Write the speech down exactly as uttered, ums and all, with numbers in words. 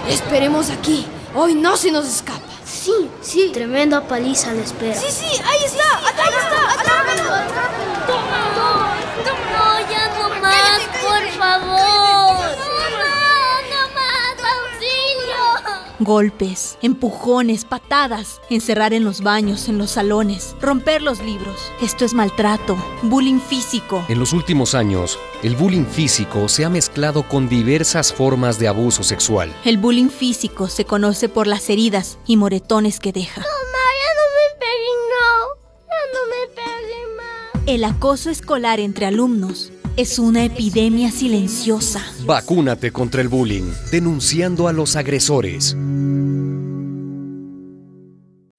Esperemos aquí. Hoy no se nos escapa. Sí, sí. Tremenda paliza le espera. Sí, sí, ahí está. Acá está. Acá. No, ya no más, por favor. No, no más, auxilio. Golpes, empujones, patadas, encerrar en los baños, en los salones, romper los libros. Esto es maltrato, bullying físico. En los últimos años, el bullying físico se ha mezclado con diversas formas de abuso sexual. El bullying físico se conoce por las heridas y moretones que deja. Mamá, ya no me peguen, no. Ya no me peguen más. El acoso escolar entre alumnos es una epidemia silenciosa. Vacúnate contra el bullying, denunciando a los agresores.